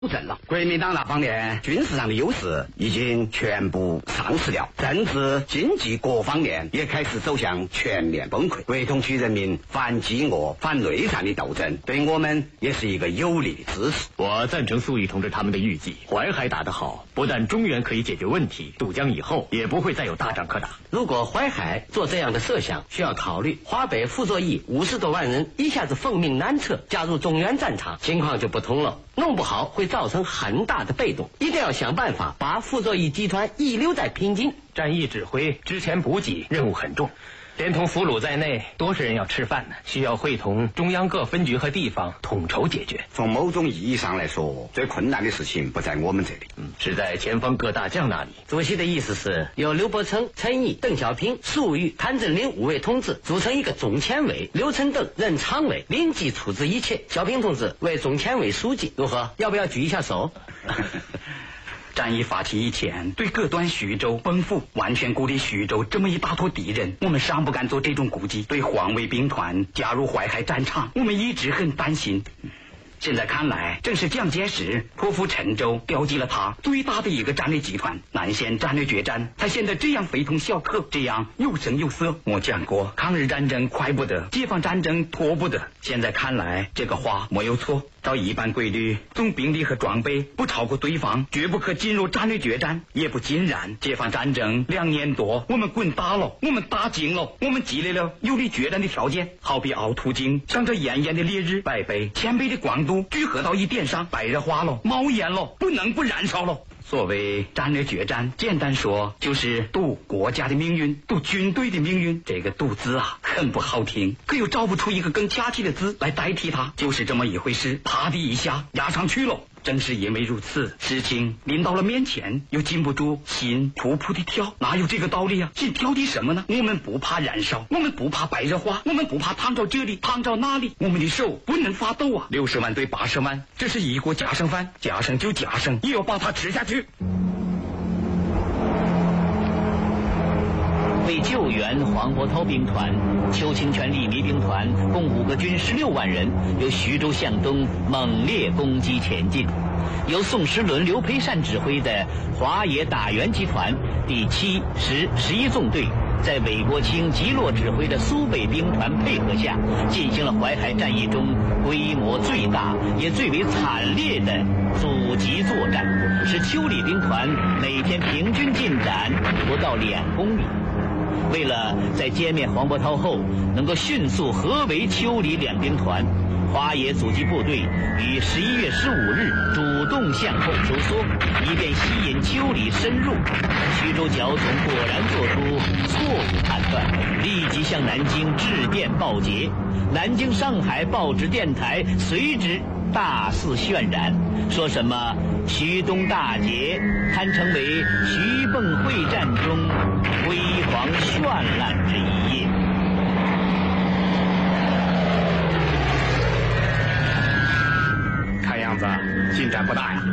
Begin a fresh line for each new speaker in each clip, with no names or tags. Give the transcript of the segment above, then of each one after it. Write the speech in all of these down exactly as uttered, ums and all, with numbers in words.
证了。国民党那方面军事上的优势已经全部丧失掉，政治、经济各方面也开始走向全面崩溃。国统区人民反饥饿、反内战的斗争，对我们也是一个有力的支持。
我赞成粟裕同志他们的预计，淮海打得好，不但中原可以解决问题，渡江以后也不会再有大仗可打。
如果淮海做这样的设想，需要考虑华北傅作义五十多万人一下子奉命南撤，加入中原战场，情况就不同了。弄不好会造成很大的被动，一定要想办法把傅作义集团遗留在平津。
战役指挥、之前补给任务很重，连同俘虏在内，多少人要吃饭呢？需要会同中央各分局和地方统筹解决。
从某种意义上来说，最困难的事情不在我们这里，
嗯，是在前方各大将那里。
主席的意思是，由刘伯承、陈毅、邓小平、粟裕、谭震林五位同志组成一个总前委，刘承邓任常委，临机处置一切。小平同志为总前委书记，如何？要不要举一下手？
战役发起以前，对各端徐州、奔赴，完全孤立徐州这么一大坨敌人，我们尚不敢做这种估计。对黄卫兵团加入淮海战场，我们一直很担心。现在看来，正是蒋介石破釜沉舟，调集了他最大的一个战略集团——南线战略决战，才显得这样非同小可，这样有声有色。我讲过，抗日战争快不得，解放战争拖不得。现在看来，这个话没有错。照一般规律，总兵力和装备不超过对方，绝不可进入战略决战。也不尽然，解放战争两年多，我们滚大了，我们打精了，我们积累了有利决战的条件。好比凹凸镜，向着炎炎的烈日，百倍、千倍的光度聚合到一点上，白热化了，冒烟了，不能不燃烧了。所谓战略决战，简单说就是赌国家的命运，赌军队的命运。这个赌字啊，很不好听，可又找不出一个更恰切的字来代替它，就是这么一回事。啪的一下压上去了。正是因为如此，事情临到了面前，又禁不住心扑扑的跳。哪有这个道理啊？心跳的什么呢？我们不怕燃烧，我们不怕白热化，我们不怕烫着这里烫着那里，我们的手不能发抖啊！六十万对八十万，这是一锅夹生饭，夹生就夹生，也要把它吃下去。
为救援黄伯韬兵团、邱清泉利迷兵团共五个军十六万人，由徐州向东猛烈攻击前进。由宋时轮、刘培善指挥的华野打援集团第七、十、十一纵队，在韦国清、吉洛指挥的苏北兵团配合下，进行了淮海战役中规模最大也最为惨烈的阻击作战，使邱李兵团每天平均进展不到两公里。为了在歼灭黄伯韬后能够迅速合围邱李两兵团，华野阻击部队于十一月十五日主动向后收缩，以便吸引邱李深入。徐州剿总果然做出错误判断，立即向南京致电报捷，南京、上海报纸、电台随之大肆渲染，说什么徐东大捷堪称为徐蚌会战中辉煌绚烂之一页。
看样子进展不大呀。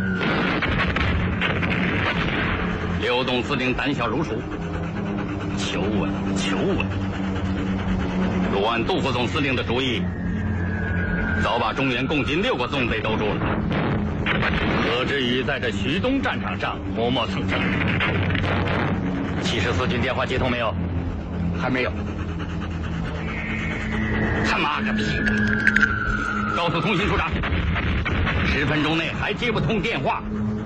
刘董司令胆小如鼠，求稳求稳。若按杜副总司令的主意，早把中原共计六个纵队兜住了，何至于在这徐东战场上磨磨蹭蹭？七十四军电话接通没有？
还没有。
他妈个屁的！告诉通信处长，十分钟内还接不通电话，